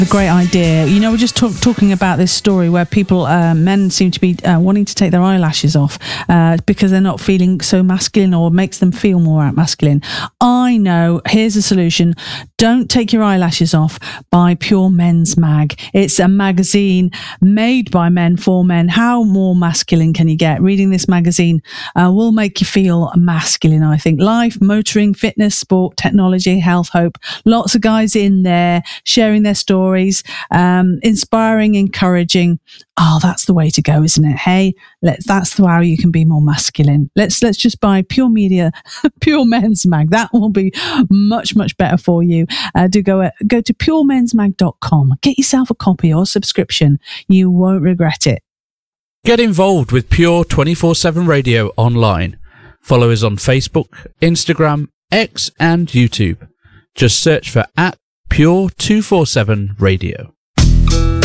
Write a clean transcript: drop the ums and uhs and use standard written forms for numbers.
A great idea. You know, we're just talking about this story where people, men seem to be wanting to take their eyelashes off because they're not feeling so masculine, or makes them feel more masculine. I know, here's a solution. Don't take your eyelashes off. Buy Pure Men's Mag. It's a magazine made by men for men. How more masculine can you get? Reading this magazine will make you feel masculine, I think. Life, motoring, fitness, sport, technology, health, hope. Lots of guys in there sharing their stories. Inspiring, encouraging. Oh, that's the way to go, isn't it? Hey, that's how you can be more masculine. Let's just buy Pure Men's Mag. That will be much, much better for you. Do go to puremensmag.com. Get yourself a copy or subscription. You won't regret it. Get involved with Pure 24/7 Radio online. Follow us on Facebook, Instagram, X and YouTube. Just search for @Pure 247 Radio.